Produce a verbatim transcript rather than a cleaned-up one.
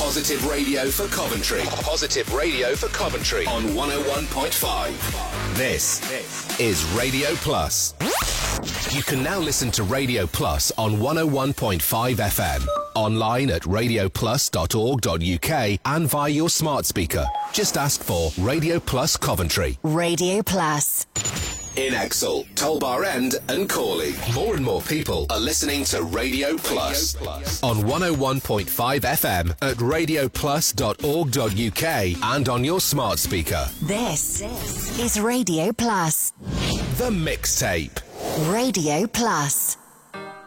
Positive Radio for Coventry. Positive Radio for Coventry on one oh one point five. This is Radio Plus. You can now listen to Radio Plus on one oh one point five F M, online at radio plus dot org dot U K and via your smart speaker. Just ask for Radio Plus Coventry. Radio Plus. In Exel, Tolbar End and Corley. More and more people are listening to Radio Plus, Radio Plus. On one oh one point five F M at radio plus dot org dot U K and on your smart speaker. This is Radio Plus. The Mixtape. Radio Plus.